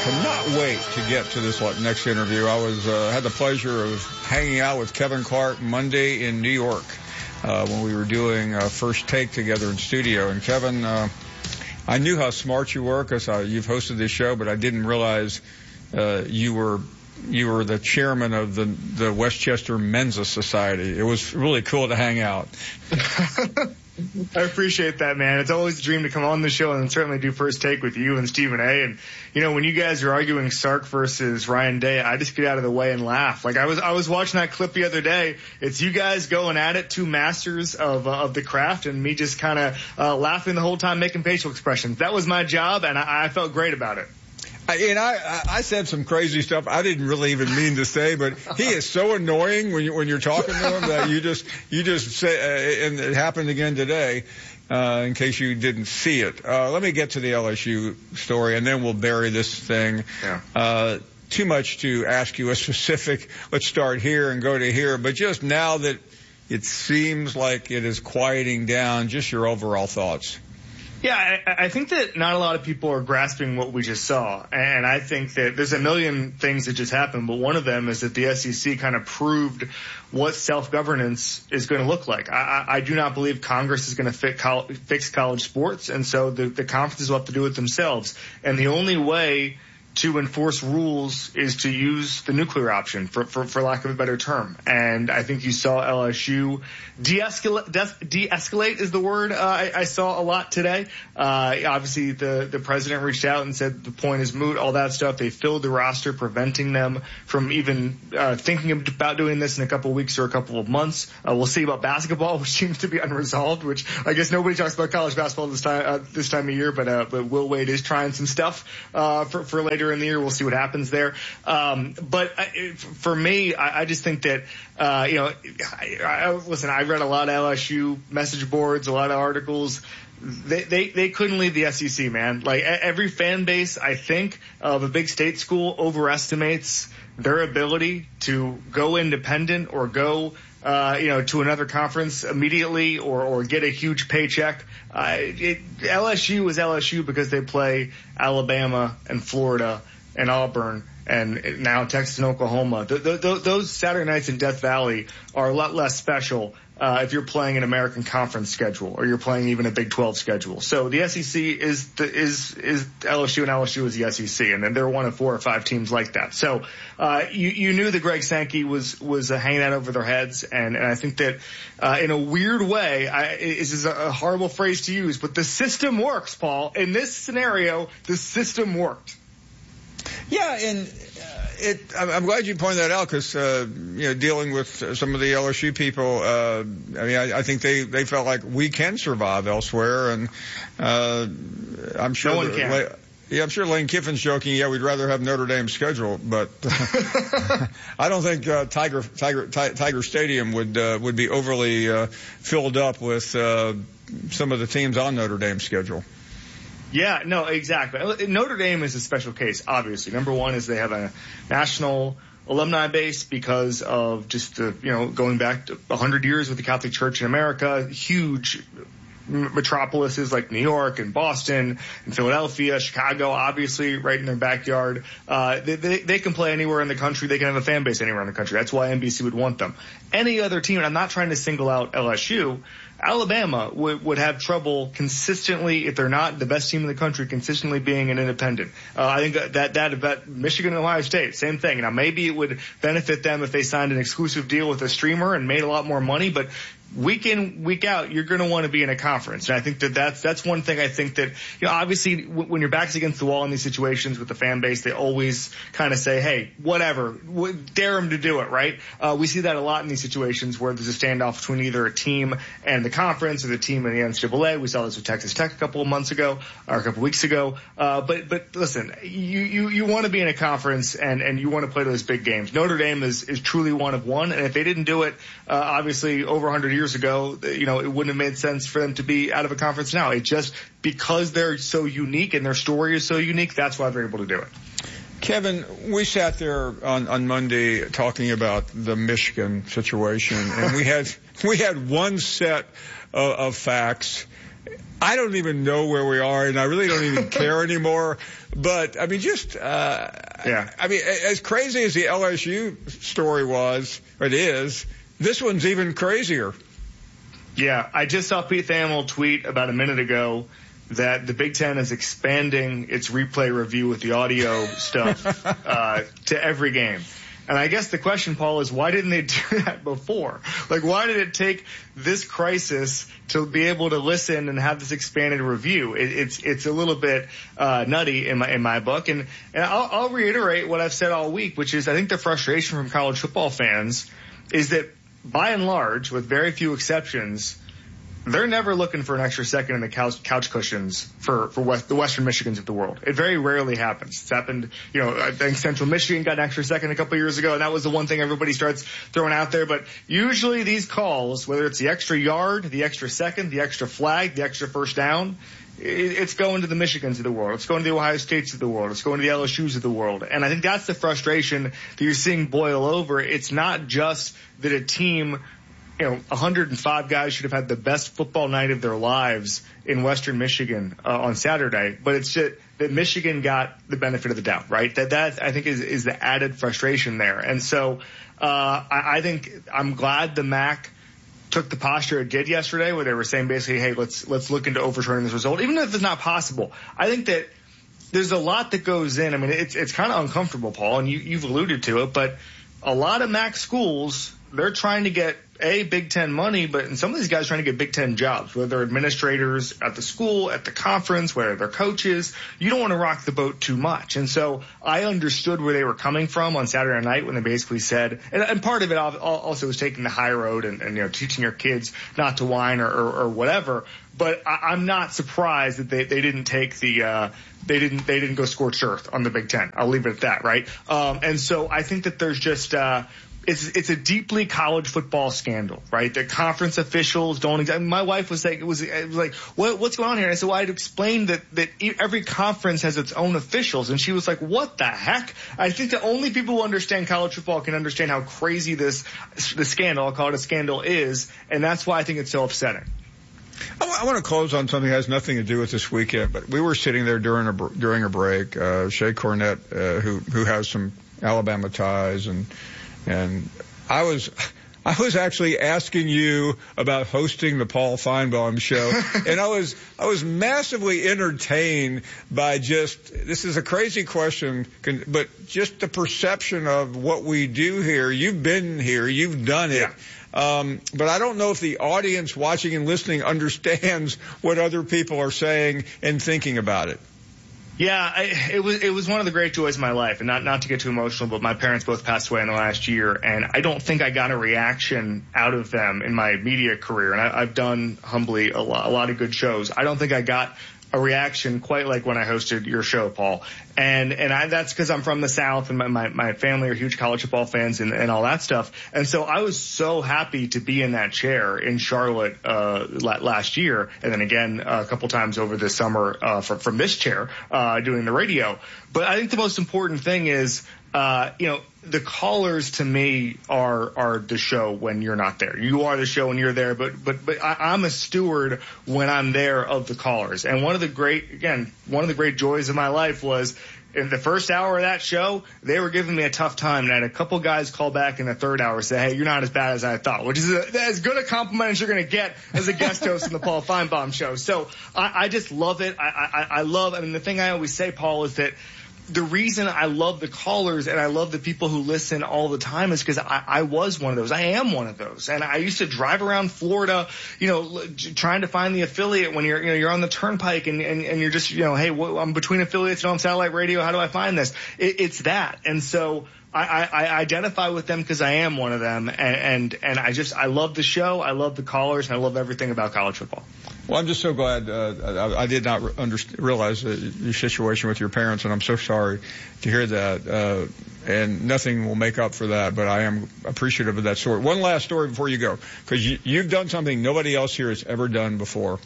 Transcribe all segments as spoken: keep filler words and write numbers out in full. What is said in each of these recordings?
cannot wait to get to this next interview. I was uh, had the pleasure of hanging out with Kevin Clark Monday in New York uh, when we were doing uh, First Take together in studio. And Kevin, uh, I knew how smart you were because uh, you've hosted this show, but I didn't realize uh, you were you were the chairman of the the Westchester Mensa Society. It was really cool to hang out. I appreciate that, man. It's always a dream to come on the show and certainly do First Take with you and Stephen A. And, you know, when you guys are arguing Sark versus Ryan Day, I just get out of the way and laugh. Like, I was I was watching that clip the other day. It's you guys going at it, two masters of uh, of the craft, and me just kind of uh, laughing the whole time, making facial expressions. That was my job, and I, I felt great about it. I, and I, I said some crazy stuff I didn't really even mean to say, but he is so annoying when you when you're talking to him that you just you just say, uh, and it happened again today. Uh, in case you didn't see it, uh, let me get to the L S U story, and then we'll bury this thing. Yeah. Uh, too much to ask you a specific. Let's start here and go to here, but just now that it seems like it is quieting down, just your overall thoughts. Yeah, I, I think that not a lot of people are grasping what we just saw. And I think that there's a million things that just happened, but one of them is that the S E C kind of proved what self-governance is going to look like. I, I do not believe Congress is going to fix, fix college sports, and so the, the conferences will have to do it themselves. And the only way to enforce rules is to use the nuclear option, for, for, for lack of a better term. And I think you saw L S U de-escalate, de-escalate is the word uh, I, I saw a lot today. Uh, obviously, the, the president reached out and said the point is moot, all that stuff. They filled the roster, preventing them from even uh, thinking about doing this in a couple of weeks or a couple of months. Uh, we'll see about basketball, which seems to be unresolved, which I guess nobody talks about college basketball this time, uh, this time of year, but, uh, but Will Wade is trying some stuff uh, for, for later in the year. We'll see what happens there. Um, but I, for me, I, I just think that, uh, you know, I, I, listen, I read a lot of L S U message boards, a lot of articles. They, they, they couldn't leave the S E C, man. Like every fan base, I think, of a big state school overestimates their ability to go independent or go, uh, you know, to another conference immediately or, or get a huge paycheck. Uh, it, L S U is L S U because they play Alabama and Florida and Auburn and now Texas and Oklahoma. Th- th- th- those Saturday nights in Death Valley are a lot less special uh, if you're playing an American Conference schedule or you're playing even a Big twelve schedule. So the S E C is the, is is L S U, and L S U is the S E C, and then they're one of four or five teams like that. So uh, you you knew that Greg Sankey was was uh, hanging that over their heads, and, and I think that uh, in a weird way, I, this is a horrible phrase to use, but the system works, Paul. In this scenario, the system worked. Yeah, and uh, it, I'm glad you pointed that out because, uh, you know, dealing with some of the L S U people, uh, I mean, I, I think they, they felt like we can survive elsewhere, and uh, I'm sure. No one can. La- yeah, I'm sure Lane Kiffin's joking. Yeah, we'd rather have Notre Dame's schedule, but I don't think uh, Tiger Tiger Tiger Stadium would uh, would be overly uh, filled up with uh, some of the teams on Notre Dame's schedule. Yeah, no, exactly. Notre Dame is a special case, obviously. Number one is they have a national alumni base because of just the, you know, going back to one hundred years with the Catholic Church in America, huge metropolises like New York and Boston and Philadelphia, Chicago, obviously right in their backyard. Uh, they, they, they can play anywhere in the country. They can have a fan base anywhere in the country. That's why N B C would want them. Any other team, and I'm not trying to single out L S U, Alabama would, would have trouble consistently, if they're not the best team in the country, consistently being an independent. Uh, I think that, that, that, that Michigan and Ohio State, same thing. Now, maybe it would benefit them if they signed an exclusive deal with a streamer and made a lot more money, but week in, week out, you're going to want to be in a conference. And I think that that's, that's one thing I think that, you know, obviously w- when your back's against the wall in these situations with the fan base, they always kind of say, hey, whatever, w- dare them to do it, right? Uh, we see that a lot in these situations where there's a standoff between either a team and the conference or the team and the N C double A. We saw this with Texas Tech a couple of months ago or a couple of weeks ago. Uh, but, but listen, you, you, you want to be in a conference and, and you want to play those big games. Notre Dame is, is truly one of one. And if they didn't do it, uh, obviously over one hundred years ago, you know, it wouldn't have made sense for them to be out of a conference now. It just, because they're so unique and their story is so unique, that's why they're able to do it. Kevin, we sat there on, on Monday talking about the Michigan situation, and we had we had one set of, of facts I don't even know where we are, and I really don't even care anymore. But, I mean, just, uh, yeah. I mean, as crazy as the L S U story was, or it is, this one's even crazier. Yeah, I just saw Pete Thamel tweet about a minute ago that the Big Ten is expanding its replay review with the audio stuff uh, to every game. And I guess the question, Paul, is why didn't they do that before? Like, why did it take this crisis to be able to listen and have this expanded review? It, it's it's a little bit uh, nutty in my in my book. And, and I'll, I'll reiterate what I've said all week, which is I think the frustration from college football fans is that, by and large, with very few exceptions, they're never looking for an extra second in the couch, couch cushions for, for West, the Western Michigans of the world. It very rarely happens. It's happened, you know, I think Central Michigan got an extra second a couple of years ago, and that was the one thing everybody starts throwing out there. But usually these calls, whether it's the extra yard, the extra second, the extra flag, the extra first down, it, it's going to the Michigans of the world. It's going to the Ohio States of the world. It's going to the L S Us of the world. And I think that's the frustration that you're seeing boil over. It's not just that a team, you know, one hundred five guys should have had the best football night of their lives in Western Michigan uh, on Saturday, but it's just that Michigan got the benefit of the doubt, right? That that I think is is the added frustration there. And so uh I, I think I'm glad the M A C took the posture it did yesterday, where they were saying basically, hey, let's let's look into overturning this result, even if it's not possible. I think that there's a lot that goes in. I mean, it's it's kind of uncomfortable, Paul, and you, you've alluded to it, but a lot of M A C schools, they're trying to get A, Big Ten money, but and some of these guys are trying to get Big Ten jobs, whether they're administrators at the school, at the conference, whether they're coaches. You don't want to rock the boat too much. And so I understood where they were coming from on Saturday night when they basically said, and, and part of it also was taking the high road and, and you know, teaching your kids not to whine or, or, or whatever. But I, I'm not surprised that they, they didn't take the, uh, they didn't, they didn't go scorched earth on the Big Ten. I'll leave it at that, right? Um, and so I think that there's just, uh, It's it's a deeply college football scandal, right? The conference officials don't exactly. My wife was like, it was, it was like, what, what's going on here? And I said, well, I'd explained that that every conference has its own officials, and she was like, what the heck? I think the only people who understand college football can understand how crazy this the scandal, I'll call it a scandal, is, and that's why I think it's so upsetting. I want to close on something that has nothing to do with this weekend, but we were sitting there during a during a break. Uh, Shea Cornett, uh, who who has some Alabama ties, and. And I was, I was actually asking you about hosting the Paul Feinbaum show, and I was, I was massively entertained by just, this is a crazy question, but just the perception of what we do here. You've been here, you've done it. Yeah. Um, but I don't know if the audience watching and listening understands what other people are saying and thinking about it. Yeah, I, it was it was one of the great joys of my life, and not not to get too emotional, but my parents both passed away in the last year, and I don't think I got a reaction out of them in my media career, and I, I've done humbly a lot, a lot of good shows. I don't think I got a reaction quite like when I hosted your show, Paul. And, and I, that's because I'm from the South, and my, my, my family are huge college football fans and, and all that stuff. And so I was so happy to be in that chair in Charlotte, uh, last year. And then again, a couple times over the summer, uh, from, from this chair, uh, doing the radio. But I think the most important thing is, uh, you know, the callers to me are are the show when you're not there. You are the show when you're there, but but but I, I'm a steward when I'm there of the callers. And one of the great, again, one of the great joys of my life was in the first hour of that show, they were giving me a tough time, and I had a couple guys call back in the third hour and say, hey, you're not as bad as I thought, which is a, as good a compliment as you're going to get as a guest host in the Paul Feinbaum show. So I, I just love it. I, I, I love, I mean, the thing I always say, Paul, is that the reason I love the callers and I love the people who listen all the time is because I, I was one of those. I am one of those. And I used to drive around Florida, you know, trying to find the affiliate when you're, you know, you're on the turnpike and, and, and you're just, you know, hey, well, I'm between affiliates and on satellite radio. How do I find this? It, it's that. And so I, I, I identify with them because I am one of them. And, and, and I just, I love the show. I love the callers, and I love everything about college football. Well, I'm just so glad. Uh, I, I did not re- under, realize uh, your situation with your parents, and I'm so sorry to hear that. Uh, and nothing will make up for that, but I am appreciative of that story. One last story before you go, because you, you've done something nobody else here has ever done before.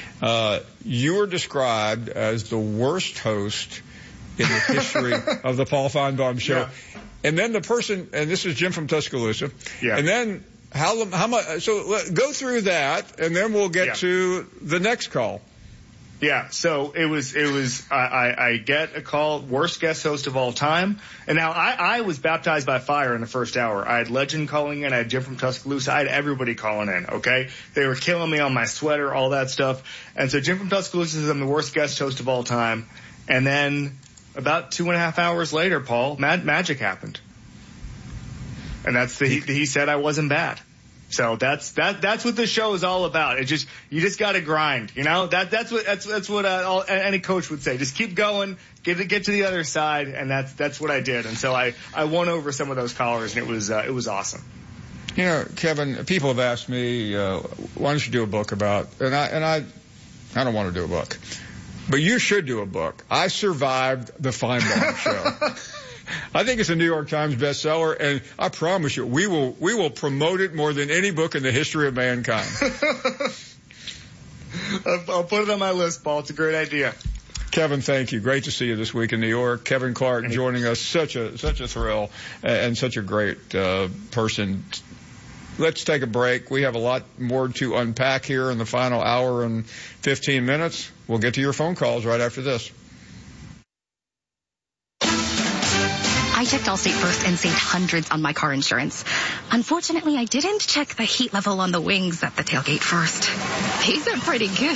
Uh, you were described as the worst host in the history of the Paul Feinbaum show. Yeah. And then the person, and this is Jim from Tuscaloosa, yeah. and then how how much? So go through that, and then we'll get yeah. to the next call. Yeah, so it was, it was, I, I, I get a call, worst guest host of all time. And now I, I was baptized by fire in the first hour. I had Legend calling in. I had Jim from Tuscaloosa. I had everybody calling in, okay? They were killing me on my sweater, all that stuff. And so Jim from Tuscaloosa says I'm the worst guest host of all time. And then about two and a half hours later, Paul, mad, magic happened. And that's the, he, he said I wasn't bad. So that's that that's what this show is all about. It's just you just got to grind, you know. That that's what that's that's what uh, all, any coach would say. Just keep going, get to get to the other side, and that's that's what I did. And so I, I won over some of those callers, and it was uh, it was awesome. You know, Kevin, people have asked me, uh, why don't you do a book about? And I and I I don't want to do a book, but you should do a book. I survived the Feinbaum show. I think it's a New York Times bestseller, and I promise you, we will we will promote it more than any book in the history of mankind. I'll put it on my list, Paul. It's a great idea. Kevin, thank you. Great to see you this week in New York. Kevin Clark joining us, such a such a thrill and such a great uh, person. Let's take a break. We have a lot more to unpack here in the final hour and fifteen minutes. We'll get to your phone calls right after this. I checked Allstate first and saved hundreds on my car insurance. Unfortunately, I didn't check the heat level on the wings at the tailgate first. These are pretty good.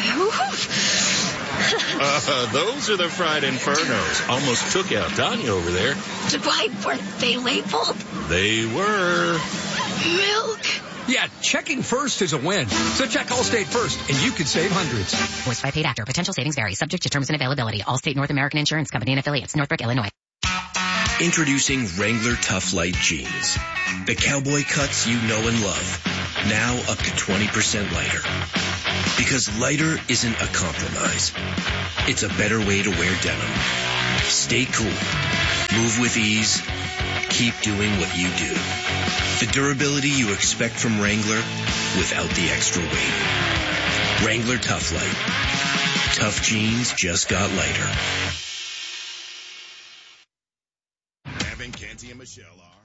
uh, those are the fried infernos. Almost took out Tanya over there. Why weren't they labeled? They were. Milk. Yeah, checking first is a win. So check Allstate first, and you could save hundreds. Voiced by paid actor. Potential savings vary. Subject to terms and availability. Allstate North American Insurance Company and affiliates. Northbrook, Illinois. Introducing Wrangler Tough Light Jeans. The cowboy cuts you know and love. Now up to twenty percent lighter. Because lighter isn't a compromise. It's a better way to wear denim. Stay cool. Move with ease. Keep doing what you do. The durability you expect from Wrangler without the extra weight. Wrangler Tough Light. Tough jeans just got lighter. Canty and Michelle are